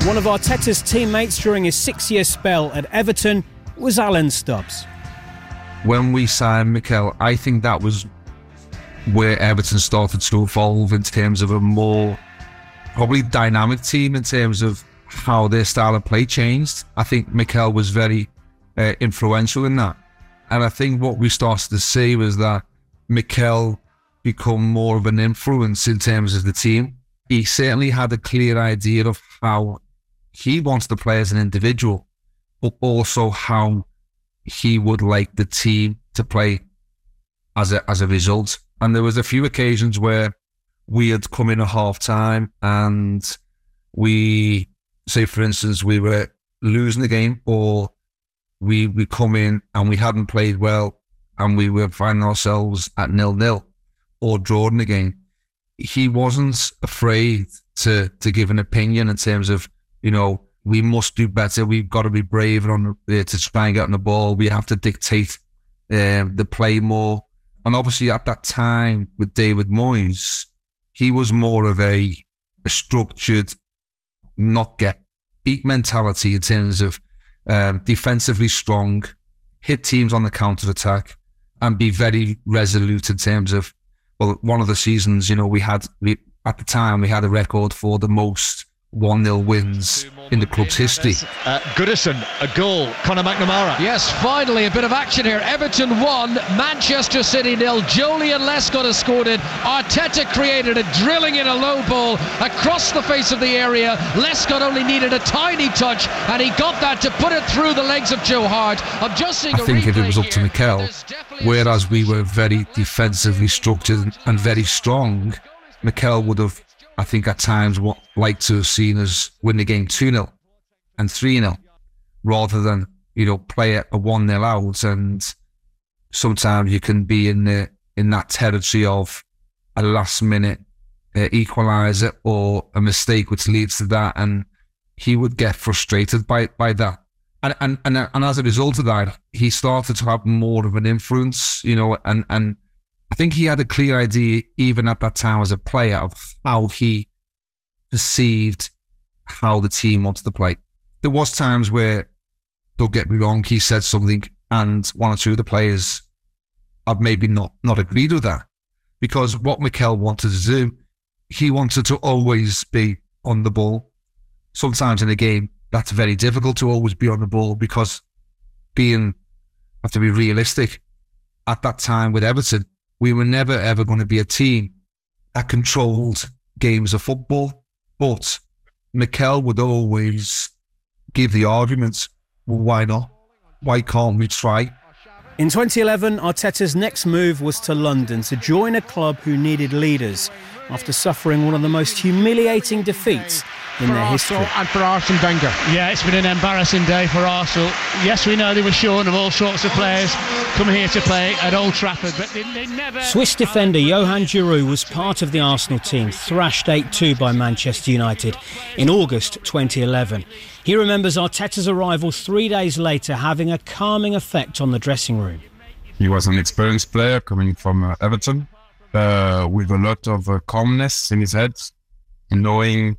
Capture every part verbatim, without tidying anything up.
One of Arteta's teammates during his six-year spell at Everton was Alan Stubbs. When we signed Mikel, I think that was where Everton started to evolve in terms of a more probably dynamic team in terms of how their style of play changed. I think Mikel was very uh, influential in that. And I think what we started to see was that Mikel become more of an influence in terms of the team. He certainly had a clear idea of how he wants to play as an individual, but also how he would like the team to play as a as a result. And there was a few occasions where we had come in at half time and we, say for instance, we were losing the game, or we we come in and we hadn't played well and we were finding ourselves at nil-nil or drawing the game. He wasn't afraid to to give an opinion in terms of, you know, we must do better. We've got to be braver on the, uh, to try and get on the ball. We have to dictate uh, the play more. And obviously at that time with David Moyes, he was more of a, a structured, not get beat mentality in terms of um, defensively strong, hit teams on the counter-attack, and be very resolute in terms of, well, one of the seasons, you know, we had, we, at the time, we had a record for the most one nil wins in the club's history. Uh, Goodison, a goal. Conor McNamara. Yes, finally a bit of action here. Everton one, Manchester City nil. Jolie and Lescott has scored it. Arteta created it, drilling in a low ball across the face of the area. Lescott only needed a tiny touch, and he got that to put it through the legs of Joe Hart. I'm just seeing I think if it was up to Mikel, whereas we were very defensively structured and very strong, Mikel would have, I think at times, what like to have seen us win the game two nil and three nil rather than, you know, play a one nil out. And sometimes you can be in the in that territory of a last minute uh, equaliser or a mistake which leads to that, and he would get frustrated by by that. And and and, and as a result of that, he started to have more of an influence, you know, and and I think he had a clear idea, even at that time as a player, of how he perceived how the team wanted to play. There was times where, don't get me wrong, he said something and one or two of the players have maybe not, not agreed with that. Because what Mikel wanted to do, he wanted to always be on the ball. Sometimes in a game, that's very difficult to always be on the ball because being, have to be realistic. At that time with Everton, we were never, ever going to be a team that controlled games of football. But Mikel would always give the arguments, well, why not? Why can't we try? In twenty eleven, Arteta's next move was to London to join a club who needed leaders after suffering one of the most humiliating defeats in for their Arsenal history. And for Arsene Wenger. Yeah, it's been an embarrassing day for Arsenal. Yes, we know they were short of all sorts of players coming here to play at Old Trafford, but they, they never... Swiss defender Johan Giroud was part of the Arsenal team, thrashed eight two by Manchester United in August twenty eleven. He remembers Arteta's arrival three days later having a calming effect on the dressing room. He was an experienced player coming from uh, Everton, uh, with a lot of uh, calmness in his head, knowing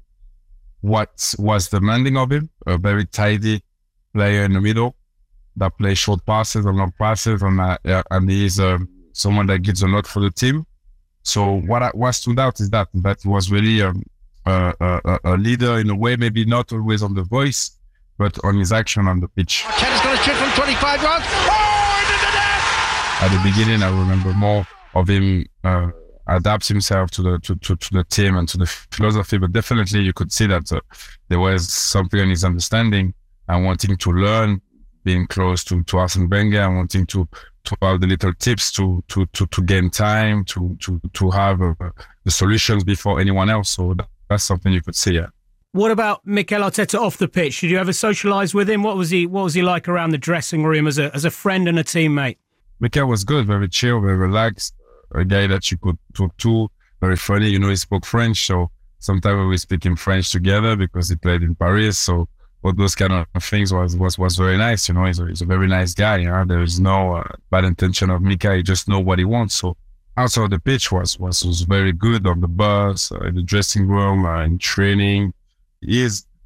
what was demanding of him, a very tidy player in the middle that plays short passes and long passes, and uh, yeah, and he's uh, someone that gives a lot for the team. So what I, what stood out is that that he was really um, a, a, a leader in a way, maybe not always on the voice, but on his action on the pitch. Arteta's going to shoot from twenty-five yards. Oh, into the net! At the beginning, I remember more of him uh, adapt himself to the to, to, to the team and to the philosophy, but definitely you could see that uh, there was something in his understanding and wanting to learn, being close to, to Arsene Wenger and wanting to to have the little tips to to to, to gain time, to to to have uh, the solutions before anyone else. So that, that's something you could see. Yeah. What about Mikel Arteta off the pitch? Did you ever socialise with him? What was he What was he like around the dressing room as a as a friend and a teammate? Mikel was good, very chill, very relaxed, a guy that you could talk to, very funny. You know, he spoke French, so sometimes we were speaking French together because he played in Paris. So all those kind of things was was, was very nice. You know, he's a, he's a very nice guy. You know? There is no uh, bad intention of Mikel. He just know what he wants. So outside the pitch was was was very good on the bus, uh, in the dressing room, uh, in training. He is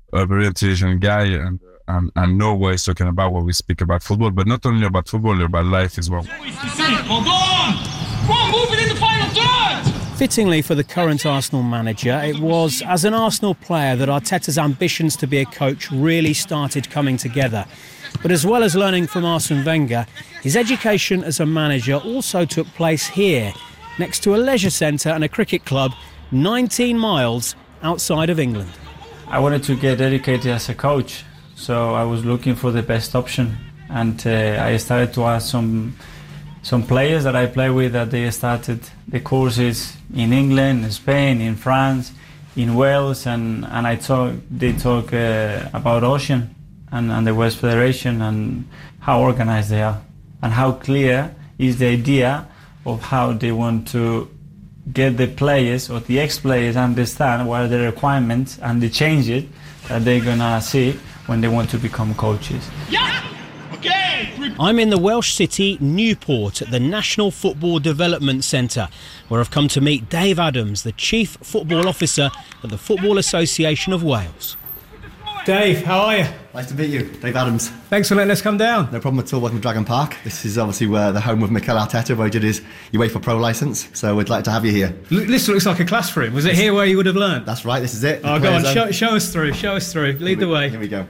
a very intelligent guy and, and, and know what he's talking about when we speak about football, but not only about football, about life as well. Well, go on! Go on, move it in the final third! Fittingly for the current Arsenal manager, it was as an Arsenal player that Arteta's ambitions to be a coach really started coming together. But as well as learning from Arsene Wenger, his education as a manager also took place here, next to a leisure centre and a cricket club, nineteen miles outside of England. I wanted to get educated as a coach, so I was looking for the best option, and uh, I started to ask some some players that I play with that they started the courses in England, in Spain, in France, in Wales, and, and I talk, they talk uh, about Ocean and, and the West Federation and how organized they are and how clear is the idea of how they want to get the players or the ex-players understand what are the requirements and the changes that they're gonna see when they want to become coaches. Yeah! Okay! I'm in the Welsh city Newport at the National Football Development Centre, where I've come to meet Dave Adams, the Chief Football Officer at the Football Association of Wales. Dave, how are you? Nice to meet you, Dave Adams. Thanks for letting us come down. No problem at all, welcome to Dragon Park. This is obviously where the home of Mikel Arteta, where he did his UEFA Pro licence, so we'd like to have you here. Look, this looks like a class for him. Was it here where you would have learned? That's right, this is it. Oh, go on, show, show us through, show us through. Lead the way. Here we go.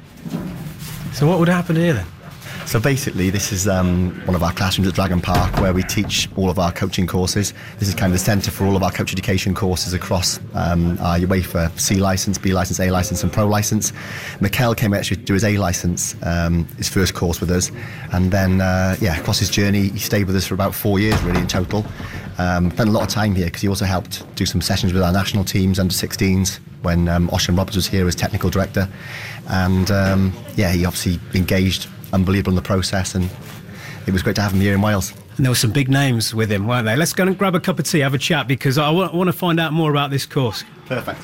So what would happen here then? So basically, this is um, one of our classrooms at Dragon Park where we teach all of our coaching courses. This is kind of the centre for all of our coach education courses across um, our UEFA C licence, B licence, A licence and Pro licence. Mikel came actually to do his A licence, um, his first course with us, and then uh, yeah, across his journey he stayed with us for about four years really in total. Um, spent a lot of time here because he also helped do some sessions with our national teams, under sixteens, when um, Ocean Roberts was here as technical director, and um, yeah, he obviously engaged unbelievable in the process, and it was great to have him here in Wales. And there were some big names with him, weren't there? Let's go and grab a cup of tea, have a chat, because I want, want to find out more about this course. Perfect.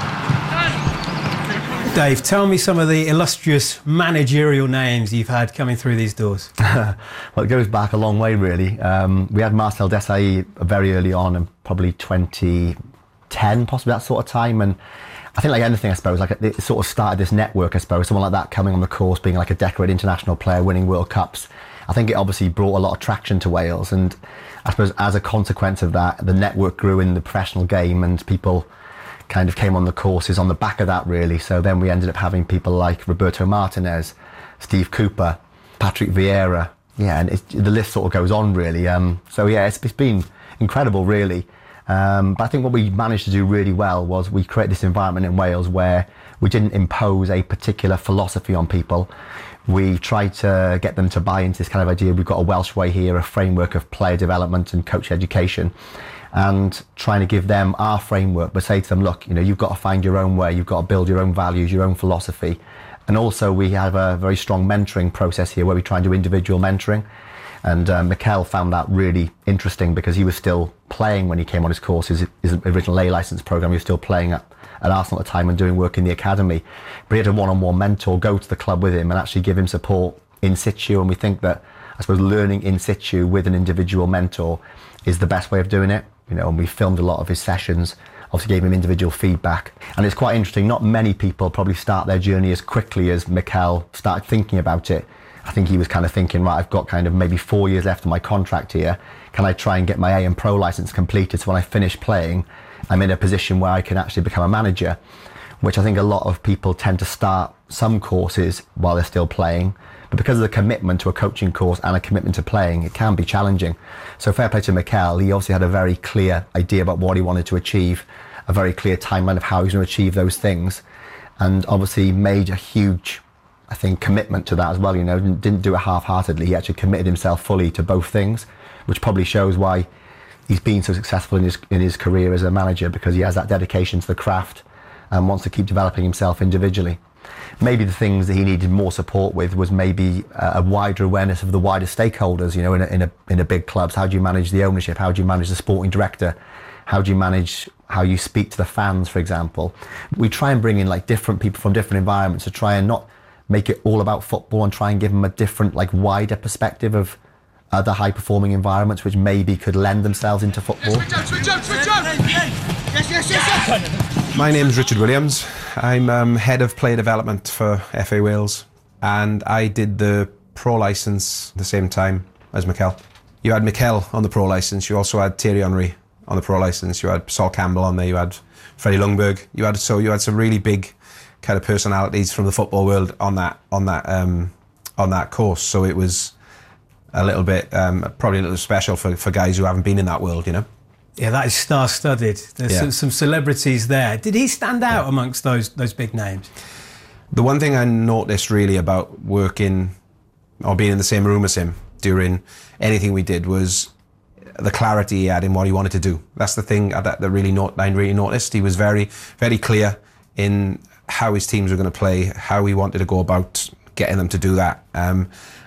Dave, tell me some of the illustrious managerial names you've had coming through these doors. Well, it goes back a long way, really. Um, we had Marcel Desailly very early on, and probably twenty ten, possibly that sort of time, and I think like anything, I suppose, like it sort of started this network, I suppose, someone like that coming on the course, being like a decorated international player, winning World Cups. I think it obviously brought a lot of traction to Wales, and I suppose as a consequence of that, the network grew in the professional game, and people kind of came on the courses on the back of that, really. So then we ended up having people like Roberto Martinez, Steve Cooper, Patrick Vieira, yeah, and it, the list sort of goes on, really. Um, so yeah, it's, it's been incredible, really. Um, but I think what we managed to do really well was we created this environment in Wales where we didn't impose a particular philosophy on people. We tried to get them to buy into this kind of idea. We've got a Welsh way here, a framework of player development and coach education, and trying to give them our framework, but say to them, look, you know, you've got to find your own way, you've got to build your own values, your own philosophy. And also we have a very strong mentoring process here where we try and do individual mentoring. And uh, Mikel found that really interesting because he was still playing when he came on his course, his, his original A licence programme. He was still playing at, at Arsenal at the time and doing work in the academy. But he had a one-on-one mentor go to the club with him and actually give him support in situ. And we think that, I suppose, learning in situ with an individual mentor is the best way of doing it. You know, and we filmed a lot of his sessions, obviously gave him individual feedback. And it's quite interesting, not many people probably start their journey as quickly as Mikel started thinking about it. I think he was kind of thinking, right, I've got kind of maybe four years left of my contract here. Can I try and get my A and Pro licence completed so when I finish playing, I'm in a position where I can actually become a manager, which I think a lot of people tend to start some courses while they're still playing. But because of the commitment to a coaching course and a commitment to playing, it can be challenging. So fair play to Mikel. He obviously had a very clear idea about what he wanted to achieve, a very clear timeline of how he was going to achieve those things, and obviously made a huge, I think, commitment to that as well. You know, didn't, didn't do it half-heartedly. He actually committed himself fully to both things, which probably shows why he's been so successful in his in his career as a manager, because he has that dedication to the craft and wants to keep developing himself individually. Maybe the things that he needed more support with was maybe a, a wider awareness of the wider stakeholders. You know, in a, in a in a big clubs, how do you manage the ownership? How do you manage the sporting director? How do you manage how you speak to the fans, for example? We try and bring in like different people from different environments to try and not make it all about football and try and give them a different, like, wider perspective of other high-performing environments which maybe could lend themselves into football. Yes, yes, yes, yes. My name's Richard Williams. I'm um, head of player development for F A Wales, and I did the pro licence at the same time as Mikel. You had Mikel on the pro licence, you also had Thierry Henry on the pro licence, you had Sol Campbell on there, you had Freddie Ljungberg, you had so you had some really big kind of personalities from the football world on that on that um, on that course. So it was a little bit um, probably a little special for, for guys who haven't been in that world, you know. Yeah, that is star-studded. There's Yeah. some, some celebrities there. Did he stand out amongst those those big names? The one thing I noticed really about working or being in the same room as him during anything we did was the clarity he had in what he wanted to do. That's the thing that, that really not, I really noticed. He was very, very clear in how his teams were going to play, how he wanted to go about getting them to do that, um,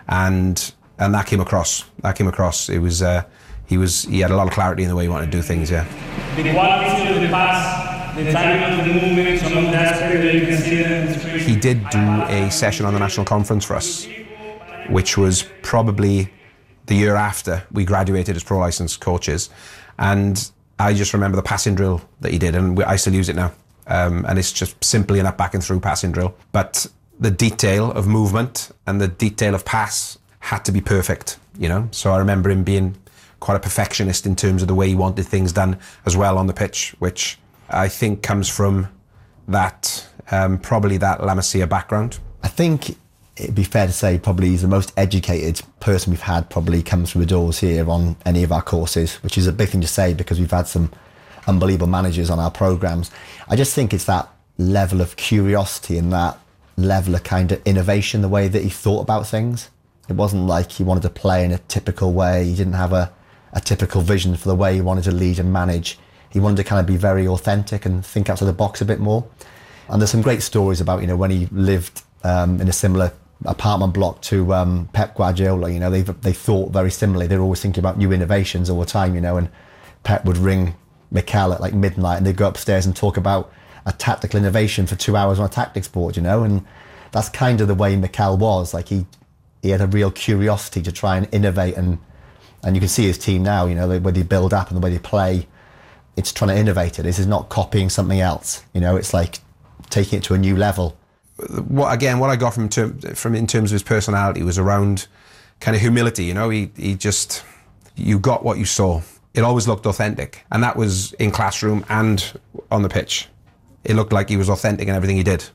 and and that came across. That came across. It was uh, he was he had a lot of clarity in the way he wanted to do things. Yeah. The quality of the pass, the timing of the movement, some of that spirit you can see in the situation. He did do a session on the national conference for us, which was probably the year after we graduated as pro licensed coaches, and I just remember the passing drill that he did, and I still use it now. Um, and it's just simply enough back and through passing drill. But the detail of movement and the detail of pass had to be perfect, you know. So I remember him being quite a perfectionist in terms of the way he wanted things done as well on the pitch, which I think comes from that, um, probably that La Masia background. I think it'd be fair to say probably he's the most educated person we've had, probably comes through the doors here on any of our courses, which is a big thing to say because we've had some unbelievable managers on our programmes. I just think it's that level of curiosity and that level of kind of innovation, the way that he thought about things. It wasn't like he wanted to play in a typical way. He didn't have a, a typical vision for the way he wanted to lead and manage. He wanted to kind of be very authentic and think outside the box a bit more. And there's some great stories about, you know, when he lived um, in a similar apartment block to um, Pep Guardiola. You know, they they thought very similarly. They were always thinking about new innovations all the time, you know, and Pep would ring Mikel at like midnight and they'd go upstairs and talk about a tactical innovation for two hours on a tactics board, you know, and that's kind of the way Mikel was. Like he he had a real curiosity to try and innovate, and and you can see his team now, you know, the way they build up and the way they play, it's trying to innovate it. This is not copying something else, you know, it's like taking it to a new level. What again, what I got from term, from in terms of his personality was around kind of humility, you know, he he just, you got what you saw. It always looked authentic, and that was in classroom and on the pitch. It looked like he was authentic in everything he did,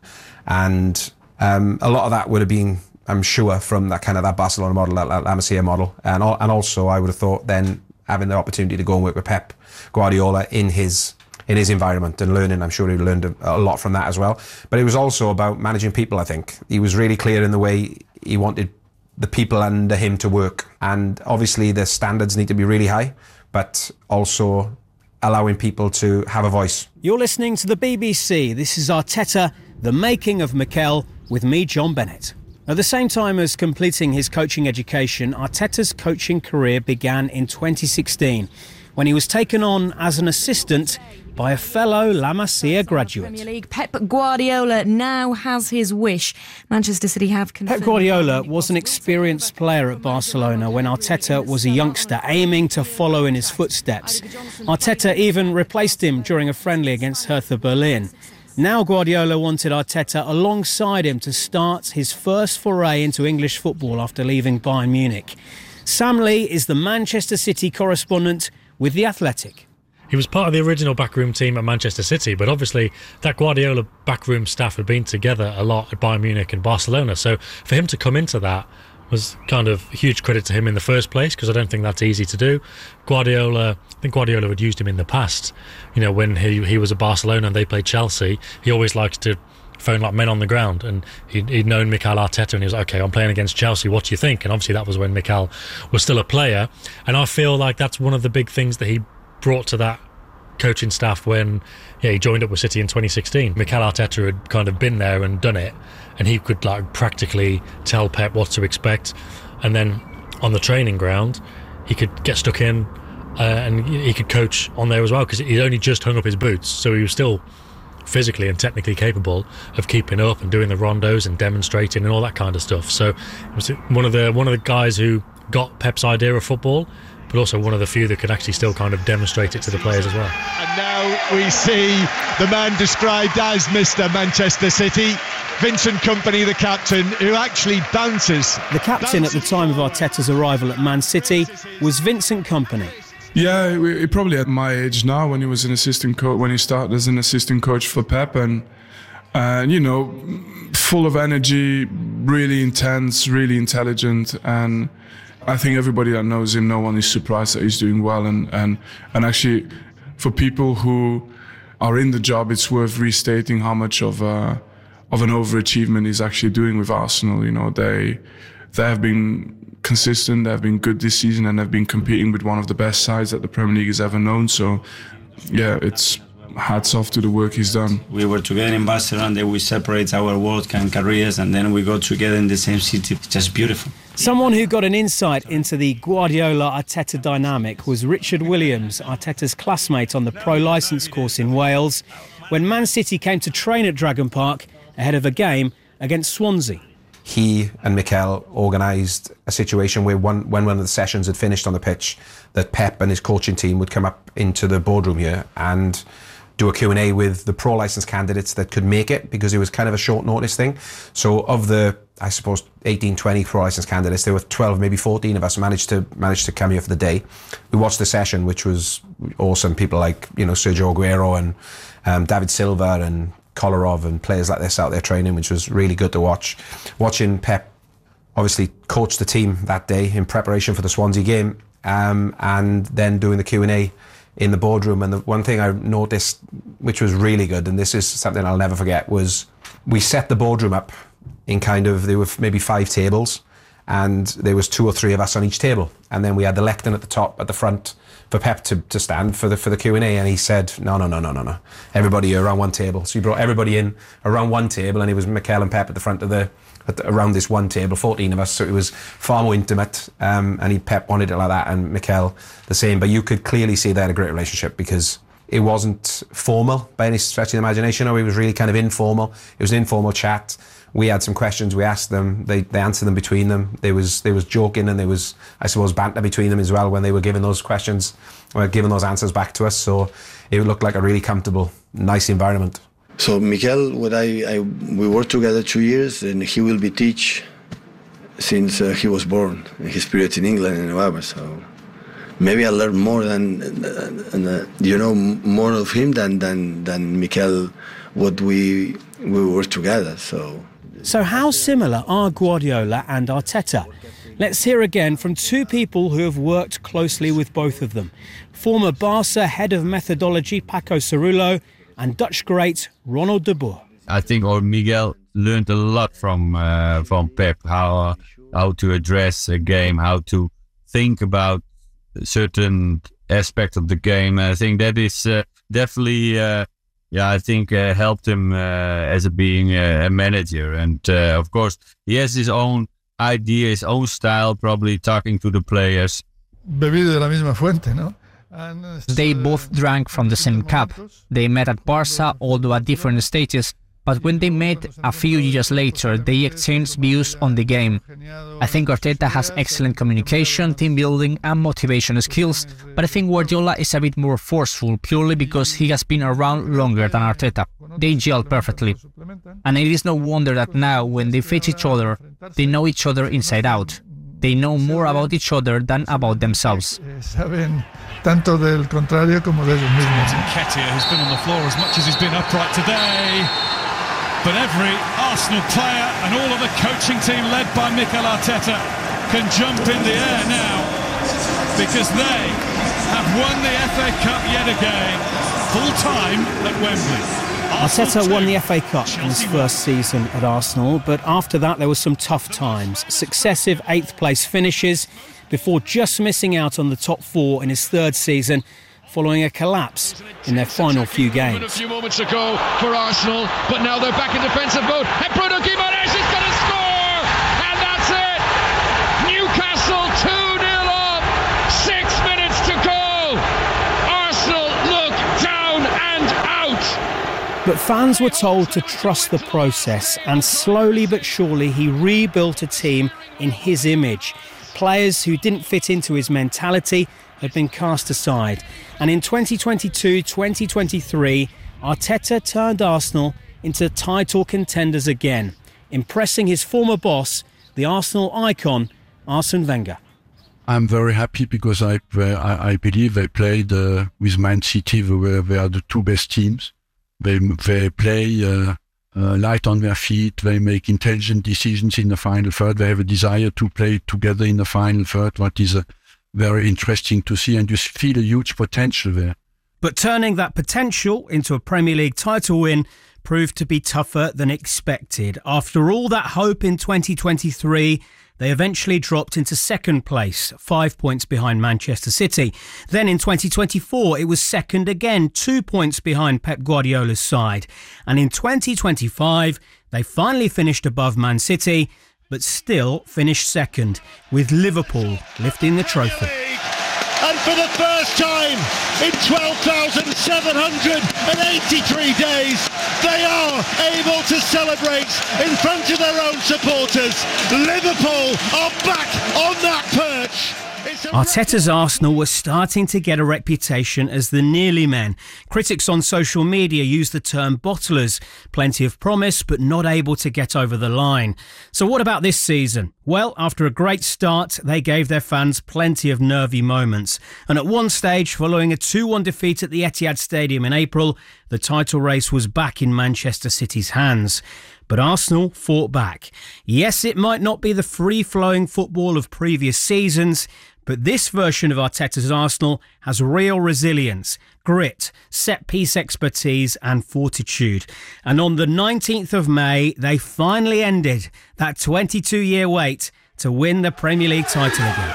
and um, a lot of that would have been, I'm sure, from that kind of that Barcelona model, that La Masia model, and and also I would have thought then having the opportunity to go and work with Pep Guardiola in his in his environment and learning, I'm sure he learned a, a lot from that as well. But it was also about managing people. I think he was really clear in the way he wanted the people under him to work, and obviously the standards need to be really high, but also allowing people to have a voice. You're listening to the B B C. This is Arteta, The Making of Mikel, with me, John Bennett. At the same time as completing his coaching education, Arteta's coaching career began in twenty sixteen, when he was taken on as an assistant by a fellow La Masia graduate. Premier League, Pep Guardiola now has his wish. Manchester City have confirmed. Pep Guardiola was an experienced player at Barcelona when Arteta was a youngster aiming to follow in his footsteps. Arteta even replaced him during a friendly against Hertha Berlin. Now Guardiola wanted Arteta alongside him to start his first foray into English football after leaving Bayern Munich. Sam Lee is the Manchester City correspondent with The Athletic. He was part of the original backroom team at Manchester City, but obviously that Guardiola backroom staff had been together a lot at Bayern Munich and Barcelona. So for him to come into that was kind of huge credit to him in the first place, because I don't think that's easy to do. Guardiola, I think Guardiola had used him in the past. You know, when he he was at Barcelona and they played Chelsea, he always liked to phone like men on the ground, and he'd, he'd known Mikel Arteta, and he was like, okay, I'm playing against Chelsea, what do you think? And obviously that was when Mikel was still a player, and I feel like that's one of the big things that he brought to that coaching staff when yeah, he joined up with City in twenty sixteen. Mikel Arteta had kind of been there and done it, and he could like practically tell Pep what to expect, and then on the training ground he could get stuck in uh, and he could coach on there as well, because he'd only just hung up his boots, so he was still physically and technically capable of keeping up and doing the rondos and demonstrating and all that kind of stuff. So it was one of the one of the guys who got Pep's idea of football, but also one of the few that could actually still kind of demonstrate it to the players as well. And now we see the man described as Mister Manchester City, Vincent Kompany, the captain, who actually bounces. The captain at the time of Arteta's arrival at Man City was Vincent Kompany. Yeah, he probably at my age now, when he was an assistant coach, when he started as an assistant coach for Pep, and and you know, full of energy, really intense, really intelligent, and I think everybody that knows him, no one is surprised that he's doing well, and and and actually, for people who are in the job, it's worth restating how much of a of an overachievement he's actually doing with Arsenal. You know, they they have been consistent, they've been good this season, and they've been competing with one of the best sides that the Premier League has ever known. So, yeah, it's hats off to the work he's done. We were together in Barcelona, then we separate our work and careers, and then we go together in the same city. It's just beautiful. Someone who got an insight into the Guardiola-Arteta dynamic was Richard Williams, Arteta's classmate on the pro licence course in Wales, when Man City came to train at Dragon Park ahead of a game against Swansea. He and Mikel organised a situation where one, when one of the sessions had finished on the pitch, that Pep and his coaching team would come up into the boardroom here and do a Q and A with the pro licence candidates that could make it, because it was kind of a short notice thing. So of the, I suppose, eighteen, twenty pro licence candidates, there were twelve, maybe fourteen of us who managed to managed to come here for the day. We watched the session, which was awesome. People like, you know, Sergio Aguero and um, David Silva and Kolarov and players like this out there training, which was really good to watch. Watching Pep obviously coach the team that day in preparation for the Swansea game, um, and then doing the Q and A in the boardroom. And the one thing I noticed, which was really good, and this is something I'll never forget, was we set the boardroom up in kind of, there were maybe five tables, and there was two or three of us on each table, and then we had the lectern at the top, at the front, for Pep to, to stand for the for the Q and A, and he said, no, no, no, no, no, no. Everybody around one table. So he brought everybody in around one table, and it was Mikel and Pep at the front of the, at the around this one table, fourteen of us, so it was far more intimate, um, and he, Pep wanted it like that, and Mikel the same. But you could clearly see they had a great relationship, because it wasn't formal by any stretch of the imagination, or it was really kind of informal. It was an informal chat. We had some questions, we asked them, they, they answered them between them. There was there was joking, and there was, I suppose, banter between them as well when they were giving those questions, or giving those answers back to us. So it looked like a really comfortable, nice environment. So Mikel, what I, I we worked together two years, and he will be teach since uh, he was born, his period in England and whatever. So maybe I learned more than, uh, you know, more of him than than than Mikel, what we we were together. So. So how similar are Guardiola and Arteta? Let's hear again from two people who have worked closely with both of them. Former Barca head of methodology Paco Cerullo and Dutch great Ronald de Boer. I think or Miguel learned a lot from uh, from Pep, how uh, how to address a game, how to think about certain aspects of the game. I think that is uh, definitely... Uh, Yeah, I think uh, helped him uh, as a being a, a manager, and uh, of course he has his own idea, his own style, probably talking to the players. Bebido de la misma fuente, ¿no? They both drank from the same cup. They met at Barca, although at different stages, but when they met a few years later, they exchanged views on the game. I think Arteta has excellent communication, team building and motivation skills, but I think Guardiola is a bit more forceful, purely because he has been around longer than Arteta. They gel perfectly. And it is no wonder that now, when they face each other, they know each other inside out. They know more about each other than about themselves. Saben tanto del contrario como de ellos mismos. Nketiah, who's been on the floor as much as he's been upright today. But every Arsenal player and all of the coaching team led by Mikel Arteta can jump in the air now, because they have won the F A Cup yet again, full time at Wembley. Arteta won the F A Cup in his first season at Arsenal, but after that there were some tough times. Successive eighth place finishes before just missing out on the top four in his third season, following a collapse in their final few games. A few moments to go for Arsenal, but now they're back in defensive mode, and Bruno Guimaraes is going to score, and that's it. Newcastle two nil up, six minutes to go. Arsenal look down and out. But fans were told to trust the process, and slowly but surely he rebuilt a team in his image. Players who didn't fit into his mentality had been cast aside. And in twenty twenty-two twenty twenty-three, Arteta turned Arsenal into title contenders again, impressing his former boss, the Arsenal icon, Arsene Wenger. I'm very happy because I I, I believe they played uh, with Man City. They were they are the two best teams. They they play uh, uh, light on their feet. They make intelligent decisions in the final third. They have a desire to play together in the final third. What is uh, very interesting to see, and you feel a huge potential there. But turning that potential into a Premier League title win proved to be tougher than expected. After all that hope in twenty twenty-three, they eventually dropped into second place, five points behind Manchester City. Then in twenty twenty-four, it was second again, two points behind Pep Guardiola's side. And in twenty twenty-five, they finally finished above Man City, but still finished second, with Liverpool lifting the trophy. And for the first time in twelve thousand seven hundred eighty-three days, they are able to celebrate in front of their own supporters. Liverpool are back on that perch. Arteta's Arsenal were starting to get a reputation as the nearly men. Critics on social media use the term bottlers. Plenty of promise, but not able to get over the line. So what about this season? Well, after a great start, they gave their fans plenty of nervy moments. And at one stage, following a two one defeat at the Etihad Stadium in April, the title race was back in Manchester City's hands. But Arsenal fought back. Yes, it might not be the free-flowing football of previous seasons, but this version of Arteta's Arsenal has real resilience, grit, set-piece expertise and fortitude. And on the nineteenth of May, they finally ended that twenty-two-year wait to win the Premier League title again.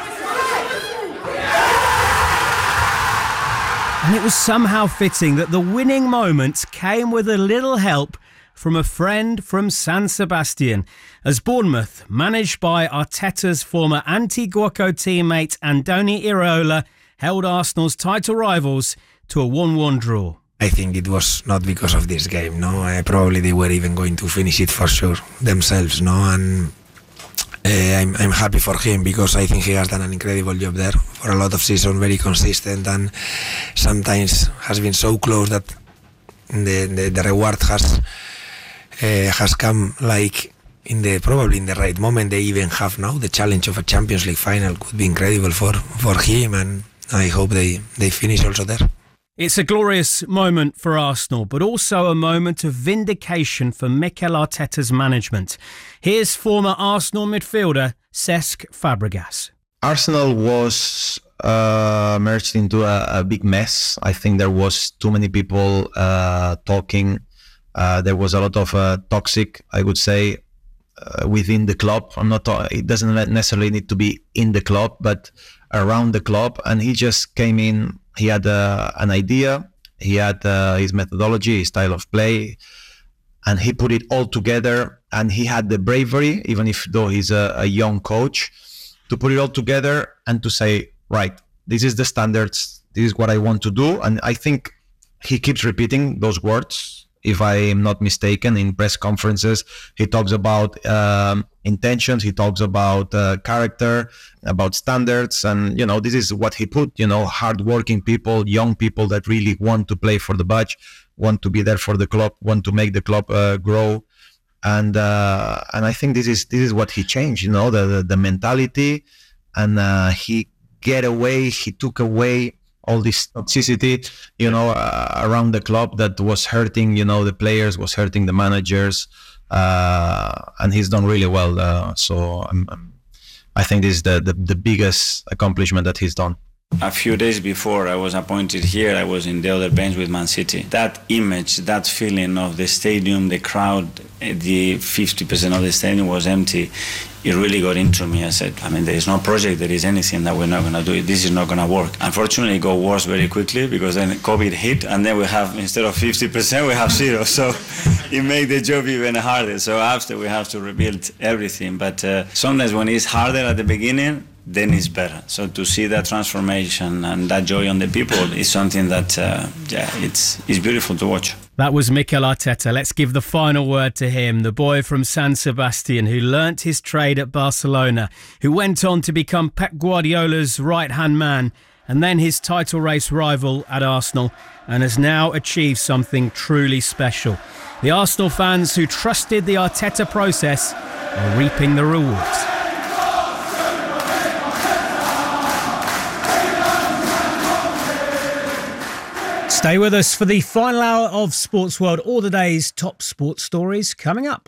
And it was somehow fitting that the winning moments came with a little help from a friend from San Sebastian, as Bournemouth, managed by Arteta's former Antiguoco teammate Andoni Iraola, held Arsenal's title rivals to a one one draw. I think it was not because of this game, no. Uh, probably they were even going to finish it for sure themselves, no. And uh, I'm I'm happy for him because I think he has done an incredible job there for a lot of season, very consistent, and sometimes has been so close that the the, the reward has. Uh, has come like in the probably in the right moment. They even have now the challenge of a Champions League final. Could be incredible for, for him, and I hope they, they finish also there. It's a glorious moment for Arsenal, but also a moment of vindication for Mikel Arteta's management. Here's former Arsenal midfielder Cesc Fabregas. Arsenal was uh, merged into a, a big mess. I think there was too many people uh, talking. Uh, there was a lot of uh, toxic, I would say, uh, within the club. I'm not. It doesn't necessarily need to be in the club, but around the club. And he just came in. He had uh, an idea. He had uh, his methodology, his style of play, and he put it all together. And he had the bravery, even if though he's a, a young coach, to put it all together and to say, right, this is the standards. This is what I want to do. And I think he keeps repeating those words. If I am not mistaken, in press conferences, he talks about um, intentions, he talks about uh, character, about standards, and, you know, this is what he put, you know, hardworking people, young people that really want to play for the badge, want to be there for the club, want to make the club uh, grow. And uh, and I think this is this is what he changed, you know, the, the, the mentality, and uh, he get away, he took away all this toxicity, you know, uh, around the club that was hurting, you know, the players, was hurting the managers, uh, and he's done really well. Uh, so I'm, I'm, I think this is the, the, the biggest accomplishment that he's done. A few days before I was appointed here, I was in the other bench with Man City. That image, that feeling of the stadium, the crowd, the fifty percent of the stadium was empty. It really got into me. I said, I mean, there is no project, there is anything that we're not going to do. It. This is not going to work. Unfortunately, it got worse very quickly because then COVID hit, and then we have, instead of fifty percent, we have zero. So it made the job even harder. So after, we have to rebuild everything. But uh, sometimes when it's harder at the beginning, then it's better. So to see that transformation and that joy on the people is something that, uh, yeah, it's it's beautiful to watch. That was Mikel Arteta. Let's give the final word to him, the boy from San Sebastian who learnt his trade at Barcelona, who went on to become Pep Guardiola's right-hand man and then his title race rival at Arsenal, and has now achieved something truly special. The Arsenal fans who trusted the Arteta process are reaping the rewards. Stay with us for the final hour of Sports World. All the day's top sports stories coming up.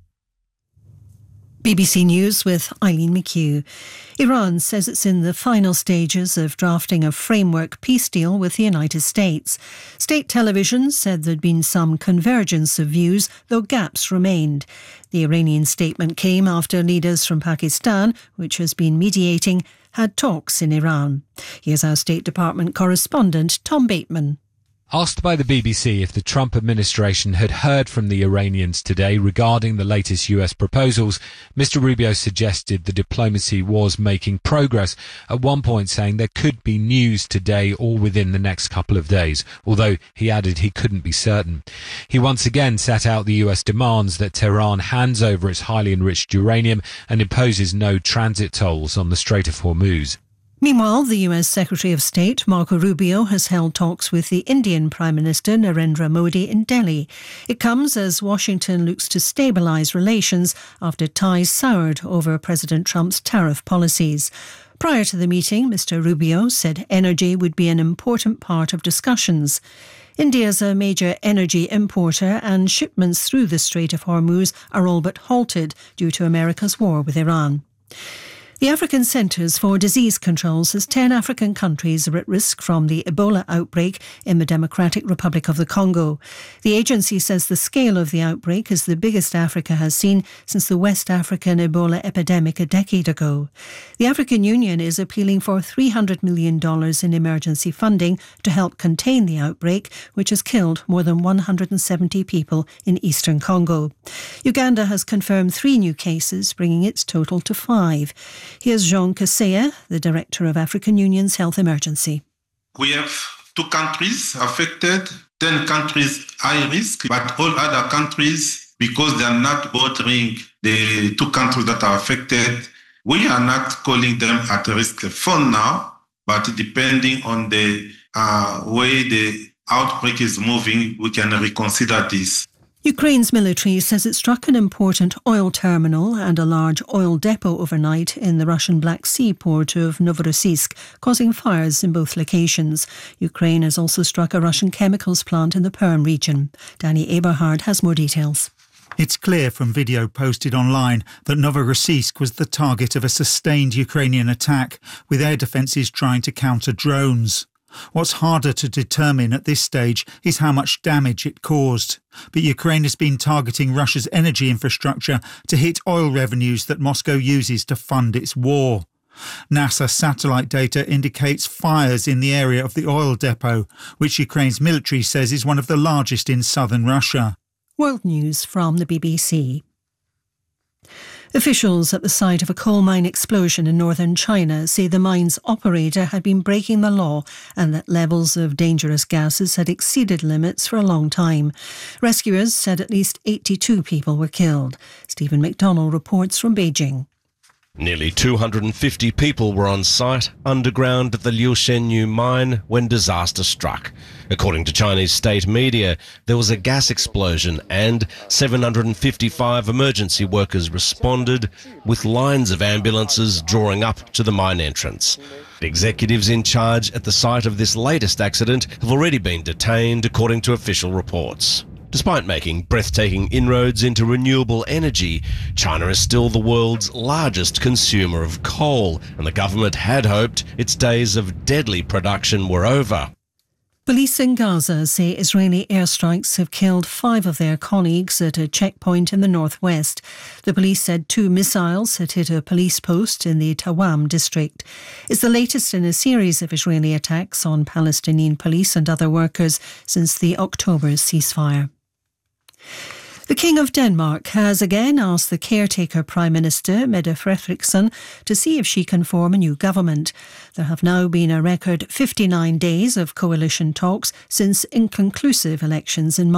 B B C News with Eileen McHugh. Iran says it's in the final stages of drafting a framework peace deal with the United States. State television said there'd been some convergence of views, though gaps remained. The Iranian statement came after leaders from Pakistan, which has been mediating, had talks in Iran. Here's our State Department correspondent, Tom Bateman. Asked by the B B C if the Trump administration had heard from the Iranians today regarding the latest U S proposals, Mister Rubio suggested the diplomacy was making progress, at one point saying there could be news today or within the next couple of days, although he added he couldn't be certain. He once again set out the U S demands that Tehran hands over its highly enriched uranium and imposes no transit tolls on the Strait of Hormuz. Meanwhile, the U S Secretary of State, Marco Rubio, has held talks with the Indian Prime Minister, Narendra Modi, in Delhi. It comes as Washington looks to stabilise relations after ties soured over President Trump's tariff policies. Prior to the meeting, Mister Rubio said energy would be an important part of discussions. India is a major energy importer, and shipments through the Strait of Hormuz are all but halted due to America's war with Iran. The African Centres for Disease Control says ten African countries are at risk from the Ebola outbreak in the Democratic Republic of the Congo. The agency says the scale of the outbreak is the biggest Africa has seen since the West African Ebola epidemic a decade ago. The African Union is appealing for three hundred million dollars in emergency funding to help contain the outbreak, which has killed more than one hundred seventy people in eastern Congo. Uganda has confirmed three new cases, bringing its total to five. Here's Jean Kaseya, the Director of African Union's Health Emergency. We have two countries affected, ten countries high risk, but all other countries, because they are not bordering the two countries that are affected, we are not calling them at risk for now, but depending on the uh, way the outbreak is moving, we can reconsider this. Ukraine's military says it struck an important oil terminal and a large oil depot overnight in the Russian Black Sea port of Novorossiysk, causing fires in both locations. Ukraine has also struck a Russian chemicals plant in the Perm region. Danny Eberhard has more details. It's clear from video posted online that Novorossiysk was the target of a sustained Ukrainian attack, with air defences trying to counter drones. What's harder to determine at this stage is how much damage it caused. But Ukraine has been targeting Russia's energy infrastructure to hit oil revenues that Moscow uses to fund its war. NASA satellite data indicates fires in the area of the oil depot, which Ukraine's military says is one of the largest in southern Russia. World News from the B B C. Officials at the site of a coal mine explosion in northern China say the mine's operator had been breaking the law and that levels of dangerous gases had exceeded limits for a long time. Rescuers said at least eighty-two people were killed. Stephen McDonnell reports from Beijing. Nearly two hundred fifty people were on site underground at the Liushenyu mine when disaster struck. According to Chinese state media, there was a gas explosion and seven hundred fifty-five emergency workers responded, with lines of ambulances drawing up to the mine entrance. Executives in charge at the site of this latest accident have already been detained, according to official reports. Despite making breathtaking inroads into renewable energy, China is still the world's largest consumer of coal, and the government had hoped its days of deadly production were over. Police in Gaza say Israeli airstrikes have killed five of their colleagues at a checkpoint in the northwest. The police said two missiles had hit a police post in the Tawam district. It's the latest in a series of Israeli attacks on Palestinian police and other workers since the October ceasefire. The King of Denmark has again asked the caretaker Prime Minister, Mette Frederiksen, to see if she can form a new government. There have now been a record fifty-nine days of coalition talks since inconclusive elections in March.